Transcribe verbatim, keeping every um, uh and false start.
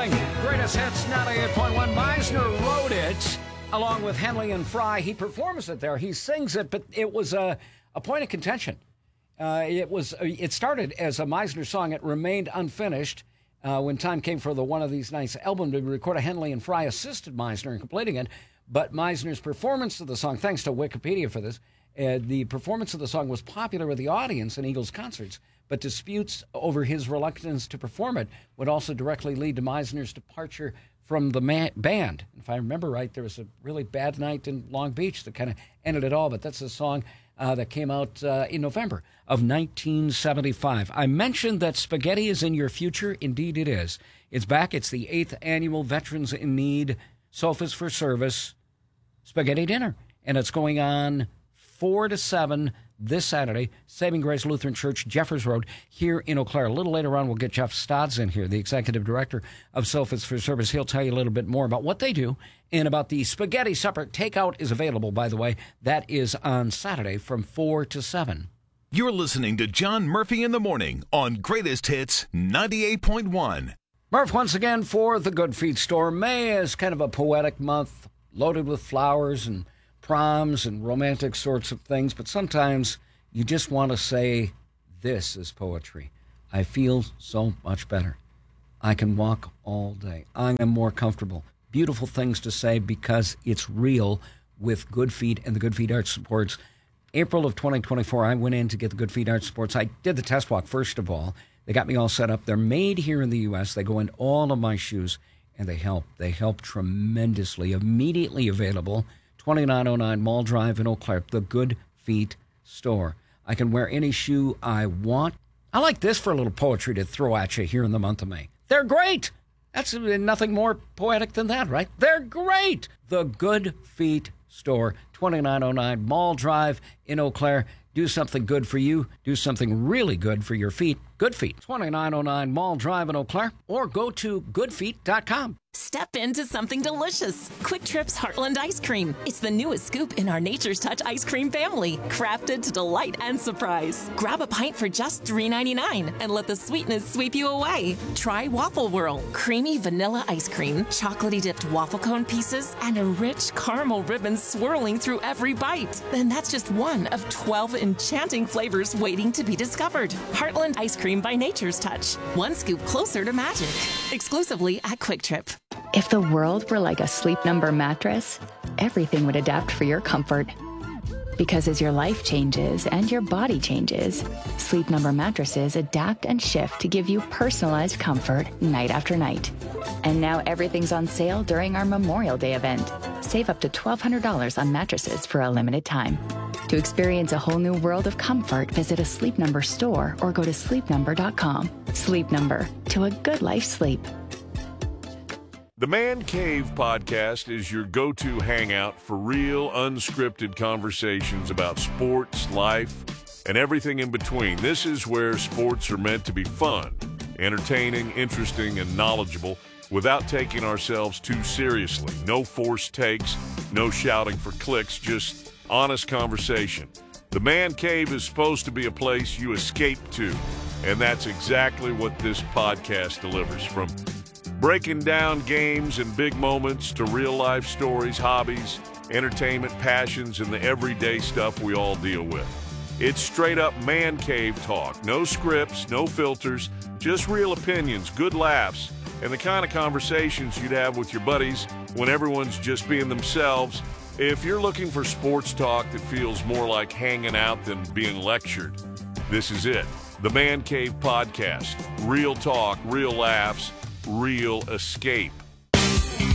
morning. Greatest Hits ninety-eight point one. Meisner wrote it along with Henley and Fry. He performs it there. He sings it, but it was a, a point of contention. Uh, it was. It started as a Meisner song. It remained unfinished uh, when time came for the One of These Nights album to record. A Henley and Fry assisted Meisner in completing it, but Meisner's performance of the song, thanks to Wikipedia for this, uh, the performance of the song was popular with the audience in Eagles concerts, but disputes over his reluctance to perform it would also directly lead to Meisner's departure from the man- band. If I remember right, there was a really bad night in Long Beach that kind of ended it all, but that's a song uh, that came out uh, in November of nineteen seventy-five. I mentioned that spaghetti is in your future. Indeed it is. It's back. It's the eighth annual Veterans in Need Sofas for Service Spaghetti Dinner, and it's going on four to seven this Saturday, Saving Grace Lutheran Church, Jeffers Road, here in Eau Claire. A little later on, we'll get Jeff Stodds in here, the executive director of Sofas for Service. He'll tell you a little bit more about what they do and about the spaghetti supper. Takeout is available, by the way. That is on Saturday from four to seven. You're listening to John Murphy in the Morning on Greatest Hits ninety-eight point one. Murph, once again, for the Good Feet Store. May is kind of a poetic month, loaded with flowers and proms and romantic sorts of things, but sometimes you just want to say, this is poetry. I feel so much better. I can walk all day. I am more comfortable. Beautiful things to say because it's real with Good Feet and the Good Feet Arch Supports. April of twenty twenty-four, I went in to get the Good Feet Arch Supports. I did the test walk, first of all. They got me all set up. They're made here in the U S. They go in all of my shoes, and they help. They help tremendously. Immediately available, twenty-nine oh nine Mall Drive in Eau Claire, the Good Feet Store. I can wear any shoe I want. I like this for a little poetry to throw at you here in the month of May. They're great. That's nothing more poetic than that, right? They're great. The Good Feet Store, twenty-nine oh nine Mall Drive in Eau Claire. Do something good for you. Do something really good for your feet. Good Feet, twenty-nine oh nine Mall Drive in Eau Claire, or go to good feet dot com. Step into something delicious. Quick Trip's Heartland Ice Cream. It's the newest scoop in our Nature's Touch ice cream family, crafted to delight and surprise. Grab a pint for just three ninety-nine and let the sweetness sweep you away. Try Waffle Whirl, creamy vanilla ice cream, chocolatey dipped waffle cone pieces, and a rich caramel ribbon swirling through every bite. Then that's just one of twelve enchanting flavors waiting to be discovered. Heartland Ice Cream by Nature's Touch. One scoop closer to magic. Exclusively at Quick Trip. If the world were like a Sleep Number mattress, everything would adapt for your comfort. Because as your life changes and your body changes, Sleep Number mattresses adapt and shift to give you personalized comfort night after night. And now everything's on sale during our Memorial Day event. Save up to twelve hundred dollars on mattresses for a limited time. To experience a whole new world of comfort, visit a Sleep Number store or go to sleep number dot com. Sleep Number, to a good life sleep. The Man Cave podcast is your go-to hangout for real, unscripted conversations about sports, life, and everything in between. This is where sports are meant to be fun, entertaining, interesting, and knowledgeable without taking ourselves too seriously. No forced takes, no shouting for clicks, just honest conversation. The Man Cave is supposed to be a place you escape to, and that's exactly what this podcast delivers. From breaking down games and big moments to real-life stories, hobbies, entertainment, passions, and the everyday stuff we all deal with. It's straight-up man cave talk. No scripts, no filters, just real opinions, good laughs, and the kind of conversations you'd have with your buddies when everyone's just being themselves. If you're looking for sports talk that feels more like hanging out than being lectured, this is it. The Man Cave Podcast. Real talk, real laughs, real escape.